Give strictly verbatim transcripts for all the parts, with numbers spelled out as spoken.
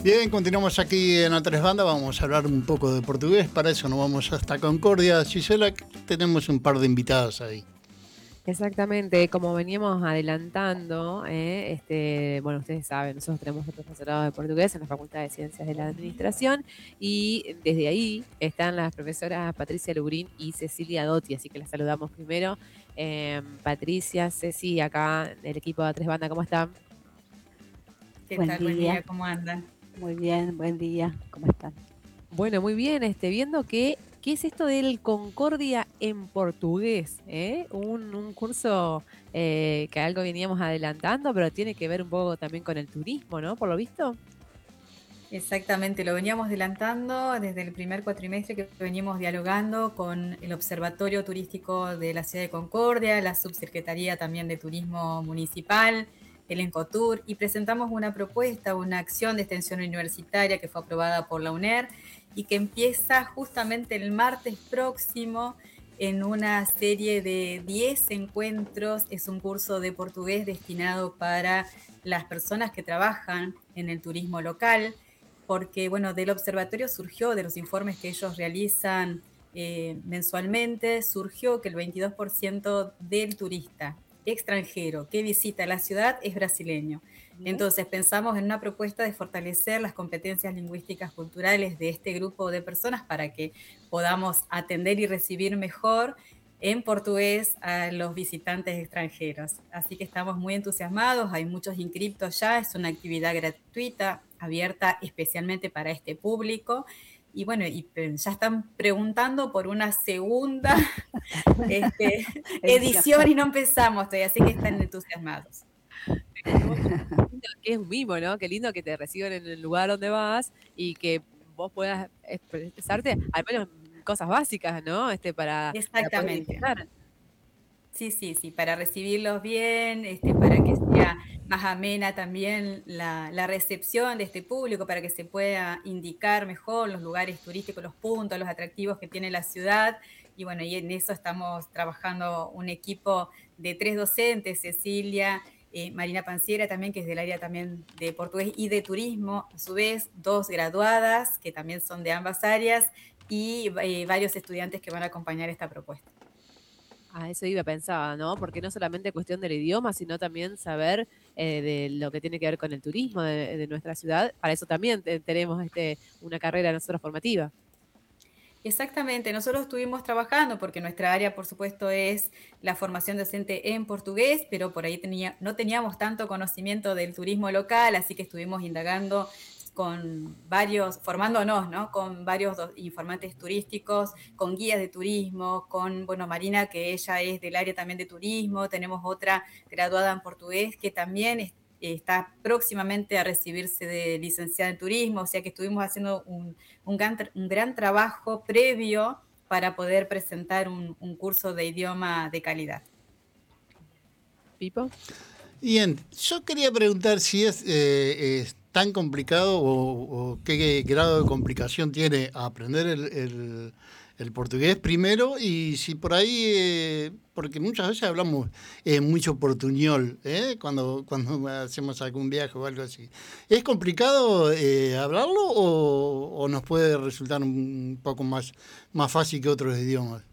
Bien, continuamos aquí en A Tres Bandas, vamos a hablar un poco de portugués, para eso nos vamos hasta Concordia. Gisela, tenemos un par de invitadas ahí. Exactamente, como veníamos adelantando, eh, este, bueno, ustedes saben, nosotros tenemos el profesorado de portugués en la Facultad de Ciencias de la Administración y desde ahí están las profesoras Patricia Lugrín y Cecilia Dotti, así que las saludamos primero. Eh, Patricia, Ceci, acá del equipo de A Tres Bandas, ¿cómo están? ¿Qué Buen tal? Buen día. día, ¿cómo andan? Muy bien, buen día. ¿Cómo están? Bueno, muy bien, este, viendo que, ¿qué es esto del Concordia en portugués? ¿Eh? Un, un curso eh, que algo veníamos adelantando, pero tiene que ver un poco también con el turismo, ¿no? Por lo visto. Exactamente, lo veníamos adelantando desde el primer cuatrimestre que veníamos dialogando con el Observatorio Turístico de la Ciudad de Concordia, la Subsecretaría también de Turismo Municipal, el Encotur, y presentamos una propuesta, una acción de extensión universitaria que fue aprobada por la U N E R y que empieza justamente el martes próximo en una serie de diez encuentros. Es un curso de portugués destinado para las personas que trabajan en el turismo local, porque bueno, del observatorio surgió, de los informes que ellos realizan eh, mensualmente, surgió que el veintidós por ciento del turista extranjero que visita la ciudad es brasileño. Entonces pensamos en una propuesta de fortalecer las competencias lingüísticas culturales de este grupo de personas para que podamos atender y recibir mejor en portugués a los visitantes extranjeros. Así que estamos muy entusiasmados, hay muchos inscriptos ya, es una actividad gratuita, abierta especialmente para este público. Y bueno, y ya están preguntando por una segunda este, edición y no empezamos todavía, así que están entusiasmados. Que es un mimo, ¿no? Qué lindo que te reciban en el lugar donde vas y que vos puedas expresarte, al menos cosas básicas, ¿no? Este, para, Exactamente. Para poder Sí, sí, sí, para recibirlos bien, este, para que sea más amena también la, la recepción de este público, para que se pueda indicar mejor los lugares turísticos, los puntos, los atractivos que tiene la ciudad. Y bueno, y en eso estamos trabajando un equipo de tres docentes, Cecilia, eh, Marina Panciera también, que es del área también de portugués y de turismo, a su vez, dos graduadas, que también son de ambas áreas, y eh, varios estudiantes que van a acompañar esta propuesta. A eso iba pensaba, ¿no? Porque no solamente cuestión del idioma, sino también saber eh, de lo que tiene que ver con el turismo de, de nuestra ciudad. Para eso también te, tenemos este, una carrera nosotros formativa. Exactamente, nosotros estuvimos trabajando porque nuestra área, por supuesto, es la formación docente en portugués, pero por ahí tenía, no teníamos tanto conocimiento del turismo local, así que estuvimos indagando con varios, formándonos, ¿no? Con varios informantes turísticos, con guías de turismo, con, bueno, Marina, que ella es del área también de turismo, tenemos otra graduada en portugués que también es, está próximamente a recibirse de licenciada en turismo, o sea que estuvimos haciendo un, un, gran, un gran trabajo previo para poder presentar un, un curso de idioma de calidad. ¿Pipo? Bien, yo quería preguntar si es, eh, es tan complicado o, o qué, qué grado de complicación tiene aprender el, el, el portugués primero y si por ahí, eh, porque muchas veces hablamos eh, mucho portuñol, ¿eh? cuando, cuando hacemos algún viaje o algo así. ¿Es complicado eh, hablarlo o, o nos puede resultar un poco más, más fácil que otros idiomas?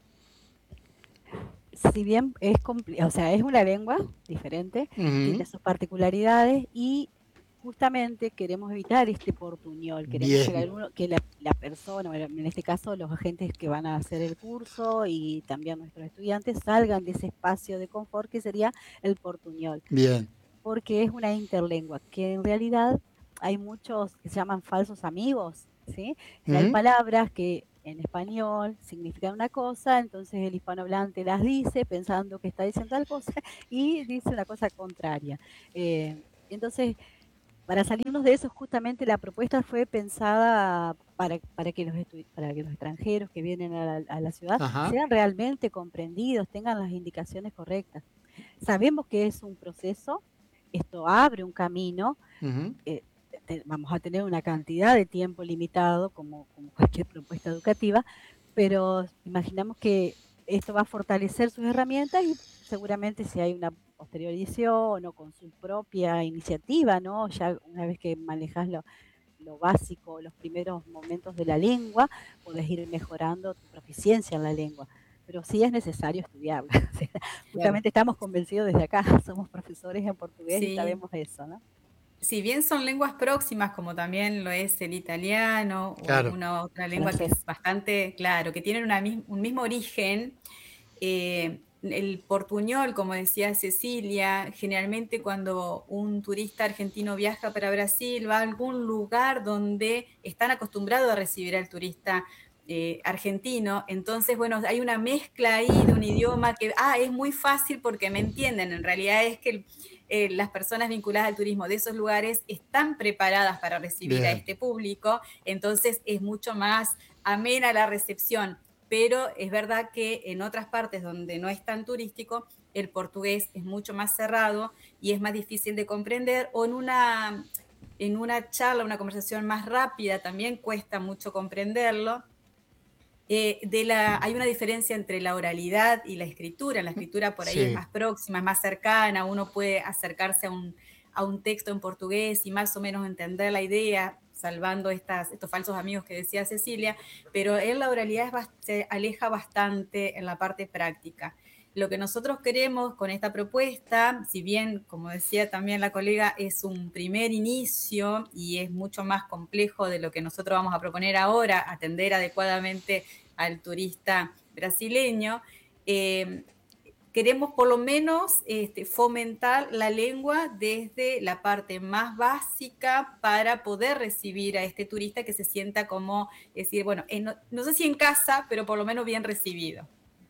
Si bien es compli- o sea, es una lengua diferente, Uh-huh. tiene sus particularidades y justamente queremos evitar este portuñol, queremos que, Bien. alguno, que la, la persona, bueno, en este caso los agentes que van a hacer el curso y también nuestros estudiantes salgan de ese espacio de confort que sería el portuñol. Bien. Porque es una interlengua, que en realidad hay muchos que se llaman falsos amigos, ¿sí? Uh-huh. Hay palabras que en español significan una cosa, entonces el hispanohablante las dice pensando que está diciendo tal cosa y dice una cosa contraria. Eh, entonces, para salirnos de eso, justamente la propuesta fue pensada para, para, que, los para que los extranjeros que vienen a la, a la ciudad Ajá. sean realmente comprendidos, tengan las indicaciones correctas. Sabemos que es un proceso, esto abre un camino, Uh-huh. eh, te, vamos a tener una cantidad de tiempo limitado, como, como cualquier propuesta educativa, pero imaginamos que esto va a fortalecer sus herramientas y seguramente si hay una posterior edición o con su propia iniciativa, ¿no? Ya una vez que manejas lo, lo básico, los primeros momentos de la lengua, podés ir mejorando tu proficiencia en la lengua. Pero sí es necesario estudiarla. O sea, justamente estamos convencidos desde acá, somos profesores en portugués Sí. y sabemos eso, ¿no? Si bien son lenguas próximas, como también lo es el italiano Claro. o alguna otra lengua que Francés. es bastante, claro, que tienen una mis- un mismo origen, eh, el portuñol, como decía Cecilia, generalmente cuando un turista argentino viaja para Brasil, va a algún lugar donde están acostumbrados a recibir al turista eh, argentino, entonces, bueno, hay una mezcla ahí de un idioma que, ah, es muy fácil porque me entienden, en realidad es que el- eh, las personas vinculadas al turismo de esos lugares están preparadas para recibir a Bien. este público, entonces es mucho más amena la recepción, pero es verdad que en otras partes donde no es tan turístico, el portugués es mucho más cerrado y es más difícil de comprender, o en una, en una charla, una conversación más rápida también cuesta mucho comprenderlo. Eh, de la, hay una diferencia entre la oralidad y la escritura. La escritura por ahí Sí. es más próxima, es más cercana, uno puede acercarse a un, a un texto en portugués y más o menos entender la idea, salvando estas, estos falsos amigos que decía Cecilia, pero en la oralidad es bast- se aleja bastante en la parte práctica. Lo que nosotros queremos con esta propuesta, si bien, como decía también la colega, es un primer inicio y es mucho más complejo de lo que nosotros vamos a proponer ahora, atender adecuadamente al turista brasileño, eh, queremos por lo menos este, fomentar la lengua desde la parte más básica para poder recibir a este turista que se sienta como, decir, bueno, en, no, no sé si en casa, pero por lo menos bien recibido.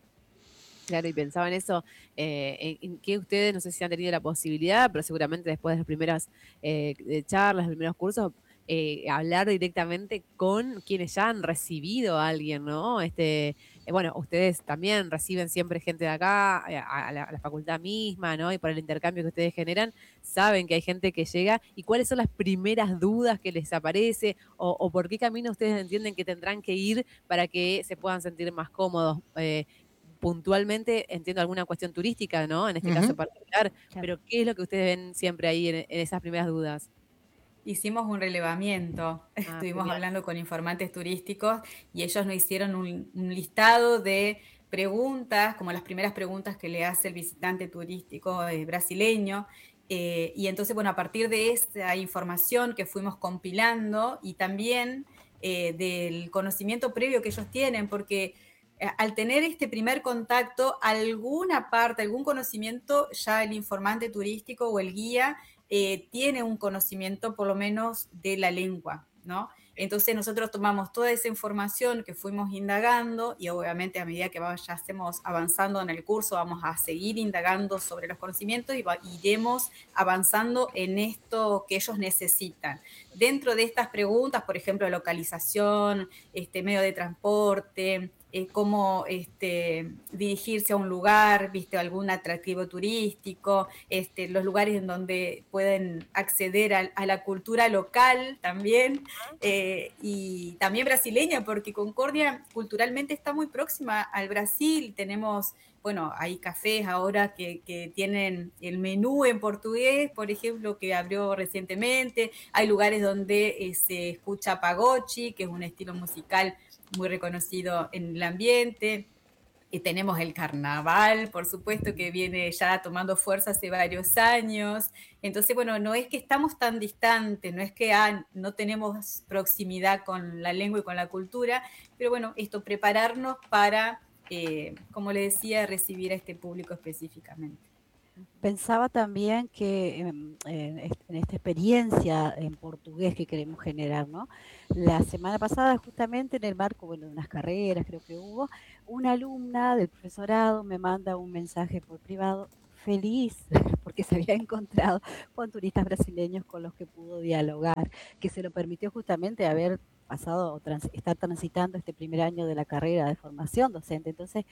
Claro, y pensaba en eso, eh, en, en que ustedes, no sé si han tenido la posibilidad, pero seguramente después de las primeras eh, de charlas, los primeros cursos, eh, hablar directamente con quienes ya han recibido a alguien, ¿no? Este, eh, bueno, ustedes también reciben siempre gente de acá, eh, a, a la, a la facultad misma, ¿no? Y por el intercambio que ustedes generan, saben que hay gente que llega. ¿Y cuáles son las primeras dudas que les aparece? O, o por qué camino ustedes entienden que tendrán que ir para que se puedan sentir más cómodos? Eh, puntualmente entiendo alguna cuestión turística, ¿no? En este Ujú. caso en particular, Claro. pero ¿qué es lo que ustedes ven siempre ahí en, en esas primeras dudas? Hicimos un relevamiento, Ah, estuvimos genial. hablando con informantes turísticos y ellos nos hicieron un, un listado de preguntas, como las primeras preguntas que le hace el visitante turístico eh, brasileño. Eh, y entonces, bueno, a partir de esa información que fuimos compilando y también eh, del conocimiento previo que ellos tienen, porque eh, al tener este primer contacto, alguna parte, algún conocimiento, ya el informante turístico o el guía eh, tiene un conocimiento por lo menos de la lengua, ¿no? Entonces nosotros tomamos toda esa información que fuimos indagando y obviamente a medida que vayamos avanzando en el curso vamos a seguir indagando sobre los conocimientos y va, iremos avanzando en esto que ellos necesitan. Dentro de estas preguntas, por ejemplo, localización, este, medio de transporte, eh, cómo este, dirigirse a un lugar, viste, algún atractivo turístico, este, los lugares en donde pueden acceder a, a la cultura local también, eh, y también brasileña, porque Concordia culturalmente está muy próxima al Brasil, tenemos, bueno, hay cafés ahora que, que tienen el menú en portugués, por ejemplo, que abrió recientemente, hay lugares donde eh, se escucha pagode, que es un estilo musical muy reconocido en el ambiente. Y tenemos el carnaval, por supuesto, que viene ya tomando fuerza hace varios años. Entonces, bueno, no es que estamos tan distantes, no es que ah, no tenemos proximidad con la lengua y con la cultura, pero bueno, esto, prepararnos para, eh, como le decía, recibir a este público específicamente. Pensaba también que em, en, est- en esta experiencia en portugués que queremos generar, ¿no? La semana pasada, justamente en el marco, bueno, de unas carreras, creo que hubo, una alumna del profesorado me manda un mensaje por privado feliz porque se había encontrado con turistas brasileños con los que pudo dialogar, que se lo permitió justamente haber pasado o trans- estar transitando este primer año de la carrera de formación docente. Entonces,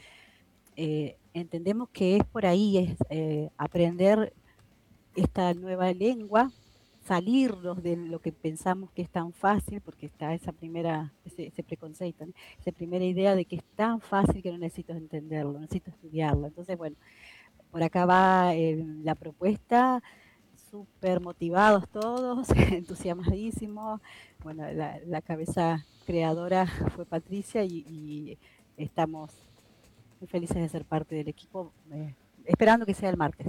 eh, entendemos que es por ahí, es eh, aprender esta nueva lengua, salirnos de lo que pensamos que es tan fácil, porque está esa primera, ese, ese preconceito, ¿no? Esa primera idea de que es tan fácil que no necesito entenderlo, necesito estudiarlo. Entonces, bueno, por acá va eh, la propuesta. súper motivados todos, entusiasmadísimos. Bueno, la, la cabeza creadora fue Patricia y, y estamos muy felices de ser parte del equipo, eh, esperando que sea el martes.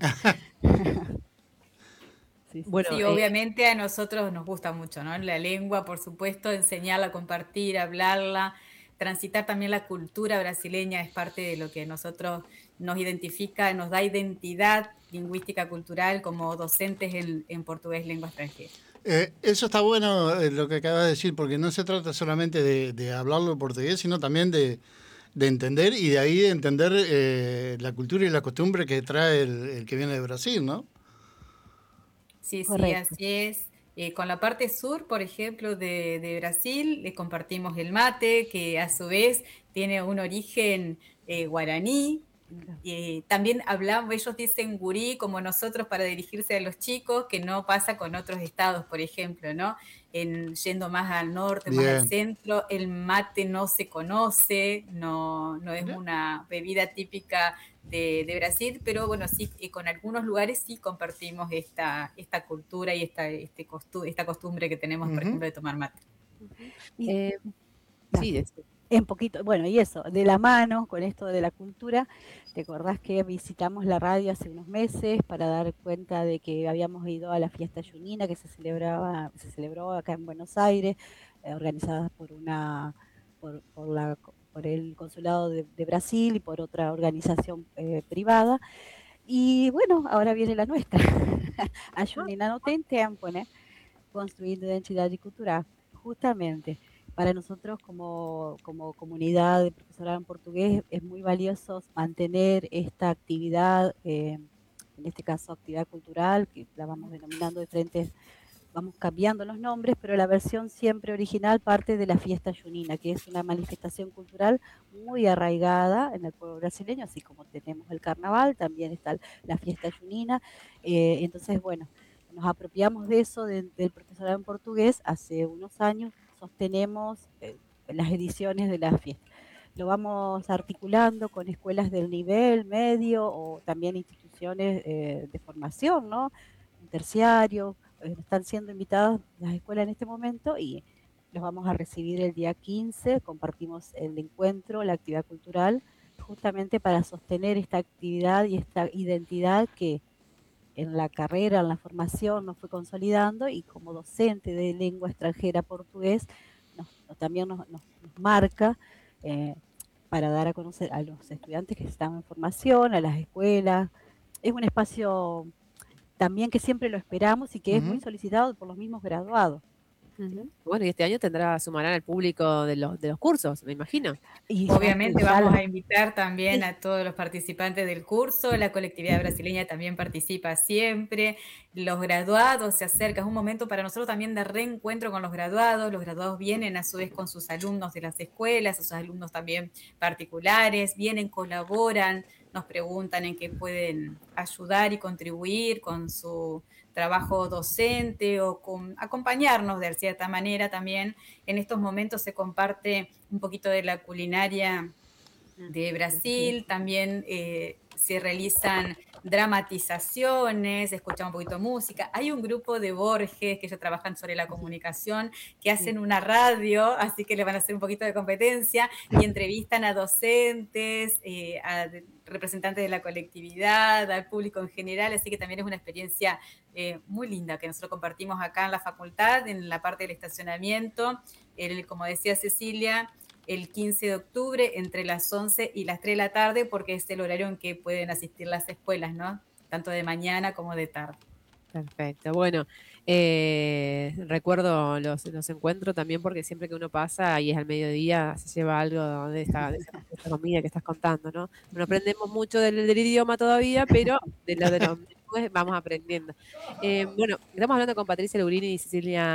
Sí, sí. Bueno, Sí, eh, obviamente a nosotros nos gusta mucho, ¿no? La lengua, por supuesto, enseñarla, compartir, hablarla, transitar también la cultura brasileña es parte de lo que a nosotros nos identifica, nos da identidad lingüística cultural como docentes en, en portugués lengua extranjera. Eh, eso está bueno eh, lo que acabas de decir, porque no se trata solamente de, de hablarlo en portugués, sino también de, de entender y de ahí de entender eh, la cultura y la costumbre que trae el, el que viene de Brasil, ¿no? Sí, sí, Correcto. así es. Eh, con la parte sur, por ejemplo, de, de Brasil, le compartimos el mate, que a su vez tiene un origen eh, guaraní. Claro. Eh, también hablamos, ellos dicen gurí como nosotros para dirigirse a los chicos, que no pasa con otros estados, por ejemplo, ¿no? En, yendo más al norte, más al Bien. centro, el mate no se conoce, no, no es Mirá. una bebida típica de, de Brasil, pero bueno, sí, eh, con algunos lugares sí compartimos esta, esta cultura y esta, este costu esta costumbre que tenemos, por Ujú. ejemplo, de tomar mate. Ujú. Y eh, dale. sí, des- En poquito, bueno, y eso, de la mano con esto de la cultura, ¿te acordás que visitamos la radio hace unos meses para dar cuenta de que habíamos ido a la fiesta junina que se celebraba, se celebró acá en Buenos Aires, eh, organizada por una, por, por la, por el consulado de, de Brasil y por otra organización eh, privada? Y bueno, ahora viene la nuestra. A Junina no tem tempo, né? Construyendo identidad y cultura, justamente. Para nosotros como, como comunidad de profesorado en portugués es muy valioso mantener esta actividad, eh, en este caso actividad cultural, que la vamos denominando de diferentes, vamos cambiando los nombres, pero la versión siempre original parte de la fiesta junina, que es una manifestación cultural muy arraigada en el pueblo brasileño, así como tenemos el carnaval, también está la fiesta junina. Eh, entonces, bueno, nos apropiamos de eso, de, del profesorado en portugués, hace unos años sostenemos eh, las ediciones de la fiesta. Lo vamos articulando con escuelas del nivel medio o también instituciones eh, de formación, ¿no? Un terciario, eh, están siendo invitadas las escuelas en este momento y los vamos a recibir el día quince, compartimos el encuentro, la actividad cultural, justamente para sostener esta actividad y esta identidad que en la carrera, en la formación, nos fue consolidando y como docente de lengua extranjera portugués, nos, también nos, nos, nos marca eh, para dar a conocer a los estudiantes que están en formación, a las escuelas. Es un espacio también que siempre lo esperamos y que es muy Ujú. solicitado por los mismos graduados. ujú. Bueno, y este año tendrá, sumarán al público de los, de los cursos, me imagino. Y ya, Obviamente ya vamos las- a invitar también sí, a todos los participantes del curso, la colectividad brasileña también participa siempre, los graduados se acercan, es un momento para nosotros también de reencuentro con los graduados, los graduados vienen a su vez con sus alumnos de las escuelas, sus alumnos también particulares, vienen, colaboran, nos preguntan en qué pueden ayudar y contribuir con su trabajo docente o con acompañarnos de cierta manera también. En estos momentos se comparte un poquito de la culinaria de Brasil, también eh, se realizan dramatizaciones, se escucha un poquito de música. Hay un grupo de Borges que ellos trabajan sobre la comunicación, que hacen una radio, así que le van a hacer un poquito de competencia y entrevistan a docentes, eh, a representantes de la colectividad, al público en general, así que también es una experiencia eh, muy linda que nosotros compartimos acá en la facultad, en la parte del estacionamiento, el, como decía Cecilia, el quince de octubre entre las once y las tres de la tarde, porque es el horario en que pueden asistir las escuelas, ¿no? Tanto de mañana como de tarde. Perfecto. Bueno, eh, recuerdo los, los encuentros también porque siempre que uno pasa y es al mediodía se lleva algo de esta, de esta, de esta comida que estás contando, ¿no? No aprendemos mucho del, del idioma todavía, pero de lo de los después vamos aprendiendo. Eh, bueno, estamos hablando con Patricia Lurini y Cecilia